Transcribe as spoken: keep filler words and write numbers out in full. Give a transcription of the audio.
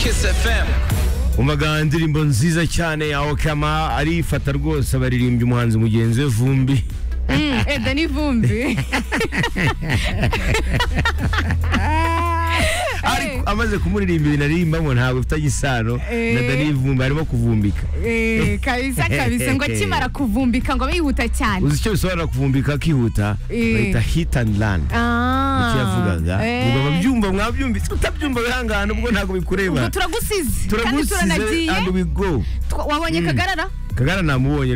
Kiss F M. Umaga indirimbo nziza cyane ya Okama arifata rwose abaririmbye umuhanzi mugenzi we Vumbi. Mm, Eda ni Vumbi. Ariko amaze kumuririmbira inaririmba ntabwo bifitanye isano na Dani Vumbi arimo kuvumbika. Eh, kabisa kabisa ngo akimara kuvumbika ngo bihuta cyane. Uzi icyo bisobanura kuvumbika akihuta? Bahita hit and run. Ah. Icyo yavugaga. Ubwo babyumva mwabyumvise utabyumva bihangana ubwo ntabwo bikureba. Turagusize. Turagusize and we go. Wabonye Kagarara? Kagarara namubonye